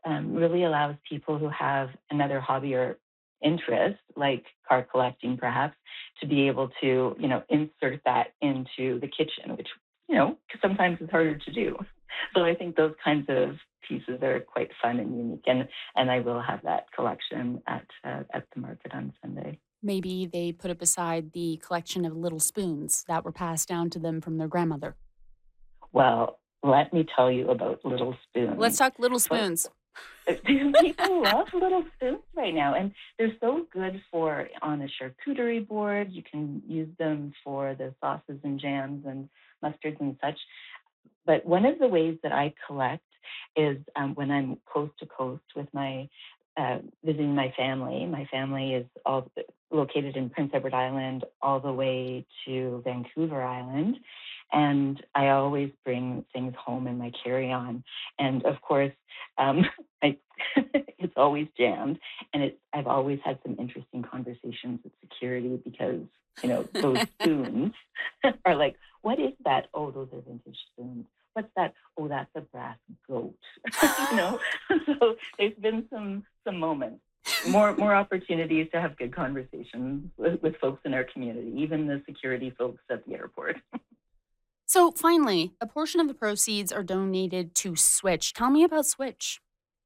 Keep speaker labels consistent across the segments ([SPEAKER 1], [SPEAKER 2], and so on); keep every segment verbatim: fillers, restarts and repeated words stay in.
[SPEAKER 1] um, really allows people who have another hobby or interest, like card collecting perhaps, to be able to, you know, insert that into the kitchen, which, you know, sometimes is harder to do. So I think those kinds of pieces are quite fun and unique. And, and I will have that collection at, uh, at the market on Sunday.
[SPEAKER 2] Maybe they put it beside the collection of little spoons that were passed down to them from their grandmother.
[SPEAKER 1] Well, let me tell you about little
[SPEAKER 2] Let's
[SPEAKER 1] spoons.
[SPEAKER 2] talk little
[SPEAKER 1] So
[SPEAKER 2] spoons.
[SPEAKER 1] people love little spoons right now, and they're so good for on a charcuterie board. You can use them for the sauces and jams and mustards and such. But one of the ways that I collect is um, when I'm coast to coast with my uh, visiting my family. My family is all located in Prince Edward Island, all the way to Vancouver Island, and I always bring things home in my carry-on. And of course, um, I, it's always jammed, and it's I've always had some interesting conversations with security because you know those spoons are like, what is that? Oh, those are vintage spoons. What's that? Oh, that's a brass goat. you know, so there's been some some moments, more more opportunities to have good conversations with, with folks in our community, even the security folks at the airport.
[SPEAKER 2] So, finally, a portion of the proceeds are donated to Switch. Tell me about Switch.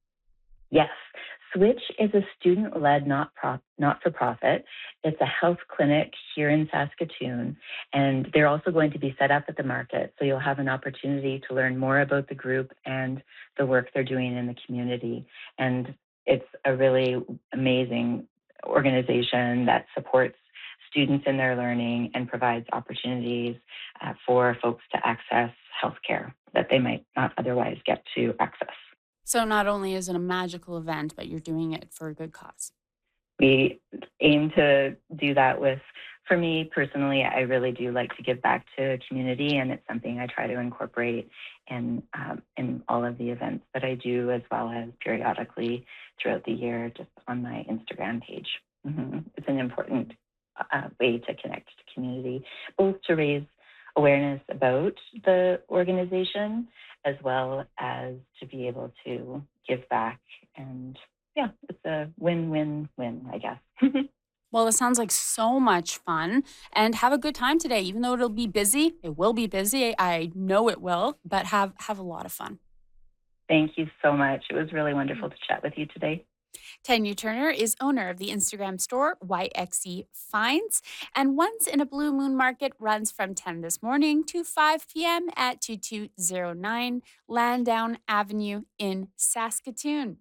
[SPEAKER 1] Yes. Switch is a student led not not for profit. It's a health clinic here in Saskatoon, and they're also going to be set up at the market. So you'll have an opportunity to learn more about the group and the work they're doing in the community. And it's a really amazing organization that supports students in their learning and provides opportunities uh, for folks to access healthcare that they might not otherwise get to access.
[SPEAKER 2] So, not only is it a magical event, but you're doing it for a good cause.
[SPEAKER 1] We aim to do that with, for me personally, I really do like to give back to community, and it's something I try to incorporate in um, in all of the events that I do, as well as periodically throughout the year, just on my Instagram page. hmm It's an important uh, way to connect to community, both to raise awareness about the organization, as well as to be able to give back and yeah, it's a win-win-win, I guess.
[SPEAKER 2] Well, it sounds like so much fun and have a good time today. Even though it'll be busy, it will be busy. I know it will, but have have a lot of fun.
[SPEAKER 1] Thank you so much. It was really wonderful to chat with you today.
[SPEAKER 2] Tanya Turner is owner of the Instagram store Y X E Finds, and Once in a Blue Moon Market runs from ten this morning to five p m at two two zero nine Landown Avenue in Saskatoon.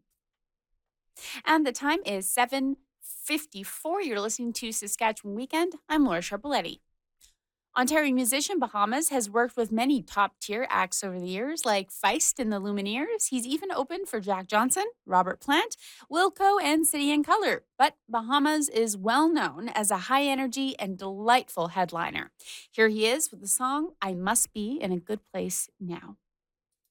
[SPEAKER 2] And the time is seven fifty-four. You're listening to Saskatchewan Weekend. I'm Laura Sharpaletti. Ontario musician Bahamas has worked with many top tier acts over the years, like Feist and the Lumineers. He's even opened for Jack Johnson, Robert Plant, Wilco, and City and Color. But Bahamas is well known as a high energy and delightful headliner. Here he is with the song I Must Be in a Good Place Now.